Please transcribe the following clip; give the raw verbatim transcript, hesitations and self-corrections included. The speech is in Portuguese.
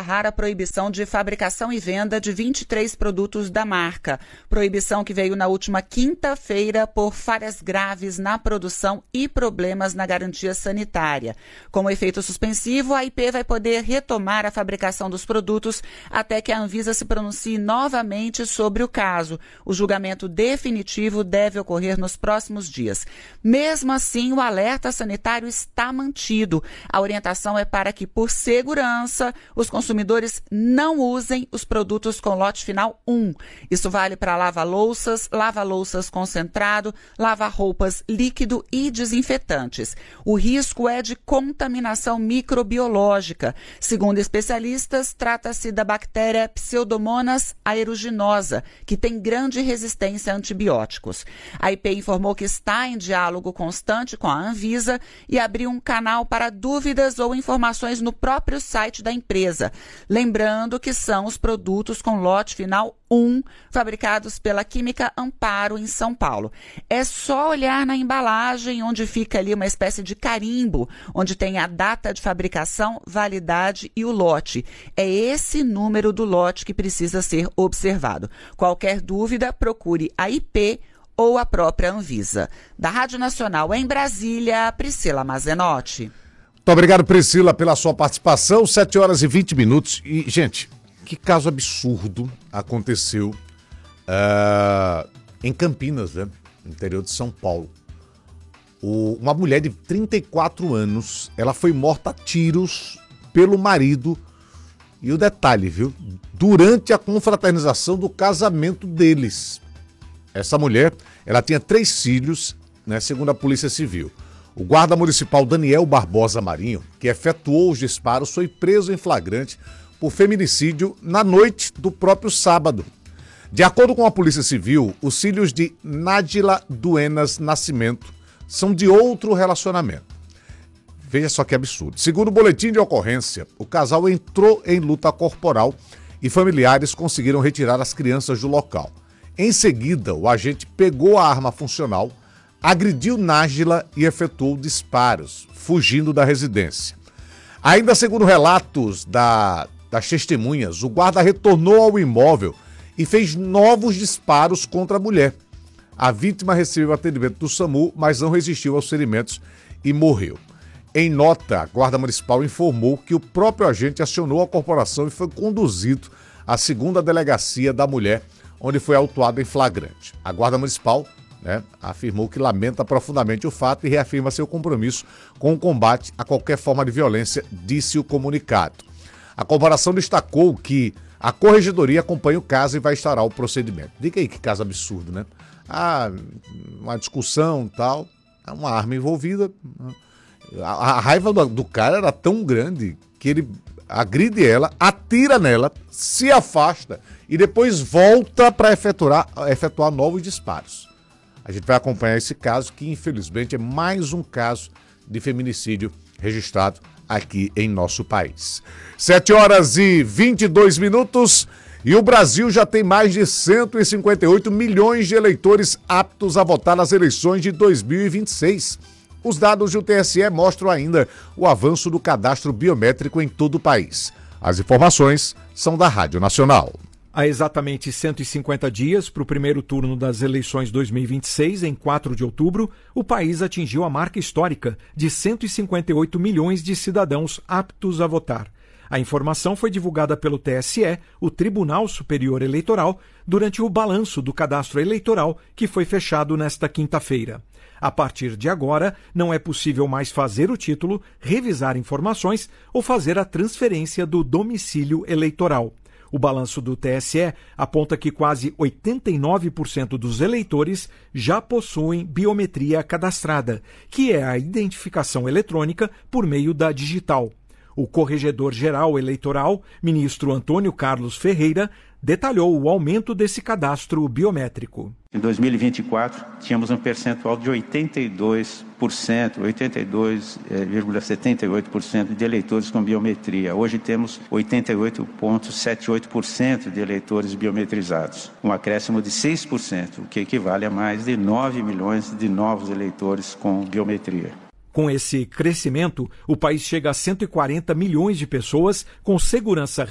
barrar a proibição de fabricação e venda de vinte e três produtos da marca. Proibição que veio na última quinta-feira por falhas graves na produção e problemas na garantia sanitária. Como efeito suspensivo, a A I P vai poder retomar a fabricação dos produtos até que a Anvisa se pronuncie novamente sobre o caso. O julgamento definitivo deve ocorrer nos próximos dias. Mesmo assim, o alerta sanitário está mantido. A orientação é para que, por segurança, os consumidores não usem os produtos com lote final um. Isso vale para lava-louças, lava-louças concentrado, lava-roupas líquido e desinfetantes. O risco é de contaminação microbiológica. Segundo especialistas, trata-se da bactéria Pseudomonas aeruginosa, que tem grande resistência a antibióticos. A I P informou que está em diálogo constante com a Anvisa e abriu um canal para dúvidas ou informações no próprio site da empresa. Lembrando que são os produtos com lote final um, fabricados pela Química Amparo, em São Paulo. É só olhar na embalagem, onde fica ali uma espécie de carimbo, onde tem a data de fabricação, validade e o lote. É esse número do lote que precisa ser observado. Qualquer dúvida, procure a I P ou a própria Anvisa. Da Rádio Nacional em Brasília, Priscila Mazenotti. Muito obrigado, Priscila, pela sua participação. sete horas e vinte minutos. E, gente, que caso absurdo aconteceu uh, em Campinas, né? No interior de São Paulo. O, uma mulher de trinta e quatro anos, ela foi morta a tiros pelo marido. E o detalhe, viu? Durante a confraternização do casamento deles. Essa mulher, ela tinha três filhos, né, segundo a Polícia Civil. O guarda municipal Daniel Barbosa Marinho, que efetuou os disparos, foi preso em flagrante por feminicídio na noite do próprio sábado. De acordo com a Polícia Civil, os filhos de Nádila Duenas Nascimento são de outro relacionamento. Veja só que absurdo. Segundo o boletim de ocorrência, o casal entrou em luta corporal e familiares conseguiram retirar as crianças do local. Em seguida, o agente pegou a arma funcional, agrediu Nájila e efetuou disparos, fugindo da residência. Ainda segundo relatos da, das testemunhas, o guarda retornou ao imóvel e fez novos disparos contra a mulher. A vítima recebeu atendimento do SAMU, mas não resistiu aos ferimentos e morreu. Em nota, a Guarda Municipal informou que o próprio agente acionou a corporação e foi conduzido à segunda delegacia da mulher, onde foi autuado em flagrante. A Guarda Municipal, né, afirmou que lamenta profundamente o fato e reafirma seu compromisso com o combate a qualquer forma de violência, disse o comunicado. A corporação destacou que a corregedoria acompanha o caso e vai instaurar o procedimento. Diga aí que caso absurdo, né? Ah, uma discussão e tal, uma arma envolvida. A, a raiva do, do cara era tão grande que ele agride ela, atira nela, se afasta e depois volta para efetuar, efetuar novos disparos. A gente vai acompanhar esse caso, que infelizmente é mais um caso de feminicídio registrado aqui em nosso país. sete horas e vinte e dois minutos e o Brasil já tem mais de cento e cinquenta e oito milhões de eleitores aptos a votar nas eleições de dois mil e vinte e seis. Os dados do T S E mostram ainda o avanço do cadastro biométrico em todo o país. As informações são da Rádio Nacional. Há exatamente cento e cinquenta dias para o primeiro turno das eleições dois mil e vinte e seis, em quatro de outubro, o país atingiu a marca histórica de cento e cinquenta e oito milhões de cidadãos aptos a votar. A informação foi divulgada pelo T S E, o Tribunal Superior Eleitoral, durante o balanço do cadastro eleitoral que foi fechado nesta quinta-feira. A partir de agora, não é possível mais fazer o título, revisar informações ou fazer a transferência do domicílio eleitoral. O balanço do T S E aponta que quase oitenta e nove por cento dos eleitores já possuem biometria cadastrada, que é a identificação eletrônica por meio da digital. O corregedor-geral eleitoral, ministro Antônio Carlos Ferreira, detalhou o aumento desse cadastro biométrico. Em dois mil e vinte e quatro, tínhamos um percentual de oitenta e dois por cento, oitenta e dois vírgula setenta e oito por cento de eleitores com biometria. Hoje temos oitenta e oito vírgula setenta e oito por cento de eleitores biometrizados, um acréscimo de seis por cento, o que equivale a mais de nove milhões de novos eleitores com biometria. Com esse crescimento, o país chega a cento e quarenta milhões de pessoas com segurança